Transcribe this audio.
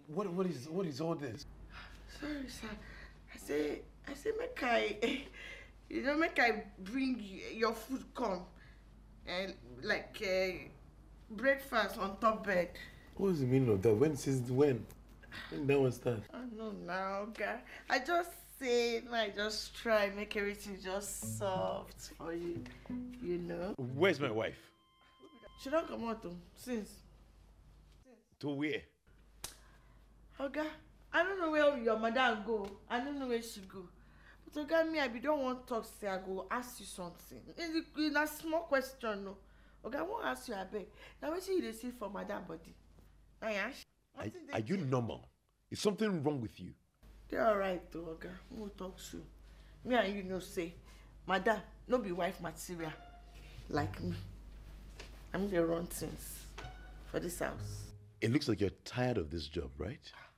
What is all this? Sorry, sir. I say, make I, make I bring your food come, and like breakfast on top bed. What is the meaning of that? Since when? When that one start? I know now, okay. I just say, I just try make everything just soft for you, you know. Where's my wife? She don't come out since. To where? Oga, I don't know where your madam go. I don't know where she go. But Oga, me, I don't want to talk, say I go ask you something. It's a small question, no. Oga, I won't ask you, I beg. Now, what you dey see for madam body? Are you normal? Is something wrong with you? They're alright, though, Oga. We'll talk soon. Me and you know, say, madam, no be wife material like me. I'm the run things for this house. It looks like you're tired of this job, right?